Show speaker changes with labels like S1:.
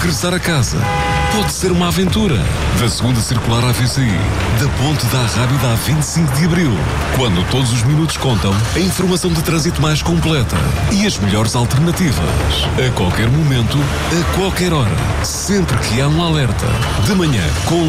S1: regressar a casa pode ser uma aventura. Da segunda circular AVCI, da ponte da Arrábida a 25 de Abril. Quando todos os minutos contam, a informação de trânsito mais completa e as melhores alternativas. A qualquer momento, a qualquer hora. Sempre que há um alerta. De manhã, com